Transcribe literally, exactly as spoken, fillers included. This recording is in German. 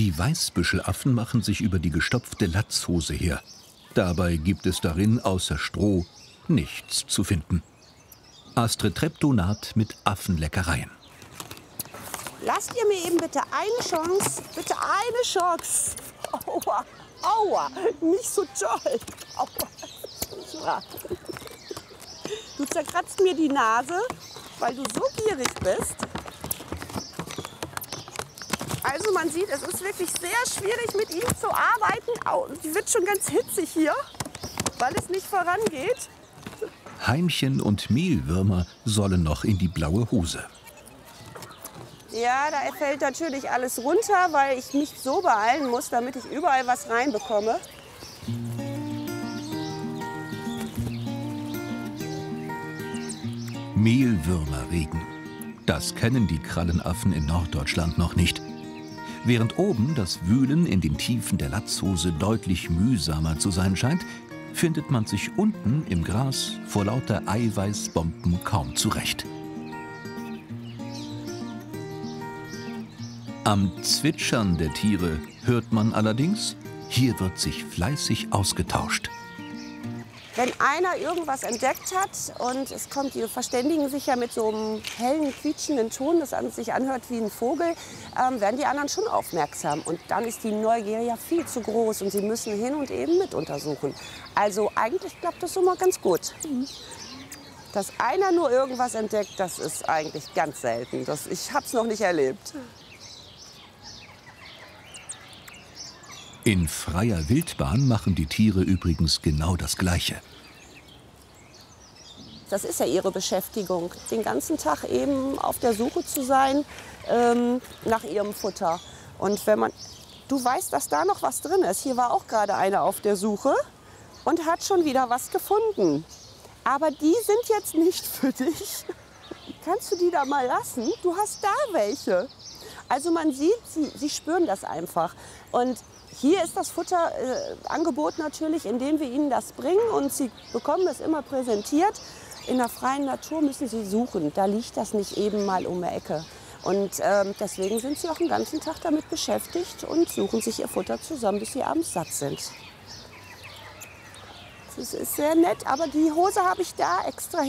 Die Weißbüschelaffen machen sich über die gestopfte Latzhose her. Dabei gibt es darin außer Stroh nichts zu finden. Astrid Treptow naht mit Affenleckereien. Lasst ihr mir eben bitte eine Chance, bitte eine Chance. Aua, aua, nicht so toll. Aua. Du zerkratzt mir die Nase, weil du so gierig bist. Also man sieht, es ist wirklich sehr schwierig, mit ihm zu arbeiten. Au, die wird schon ganz hitzig hier, weil es nicht vorangeht. Heimchen und Mehlwürmer sollen noch in die blaue Hose. Ja, da fällt natürlich alles runter, weil ich mich so beeilen muss, damit ich überall was reinbekomme. Mehlwürmerregen. Das kennen die Krallenaffen in Norddeutschland noch nicht. Während oben das Wühlen in den Tiefen der Latzhose deutlich mühsamer zu sein scheint, findet man sich unten im Gras vor lauter Eiweißbomben kaum zurecht. Am Zwitschern der Tiere hört man allerdings, hier wird sich fleißig ausgetauscht. Wenn einer irgendwas entdeckt hat und es kommt, die verständigen sich ja mit so einem hellen, quietschenden Ton, das an sich anhört wie ein Vogel, ähm, werden die anderen schon aufmerksam. Und dann ist die Neugier ja viel zu groß und sie müssen hin und eben mit untersuchen. Also eigentlich klappt das immer ganz gut. Dass einer nur irgendwas entdeckt, das ist eigentlich ganz selten. Das, ich habe es noch nicht erlebt. In freier Wildbahn machen die Tiere übrigens genau das Gleiche. Das ist ja ihre Beschäftigung, den ganzen Tag eben auf der Suche zu sein ähm, nach ihrem Futter. Und wenn man, du weißt, dass da noch was drin ist. Hier war auch gerade einer auf der Suche und hat schon wieder was gefunden. Aber die sind jetzt nicht für dich. Kannst du die da mal lassen? Du hast da welche. Also man sieht, sie, sie spüren das einfach. Und hier ist das Futterangebot äh, natürlich, indem wir ihnen das bringen und sie bekommen es immer präsentiert. In der freien Natur müssen sie suchen, da liegt das nicht eben mal um die Ecke. Und ähm, deswegen sind sie auch den ganzen Tag damit beschäftigt und suchen sich ihr Futter zusammen, bis sie abends satt sind. Das ist sehr nett, aber die Hose habe ich da extra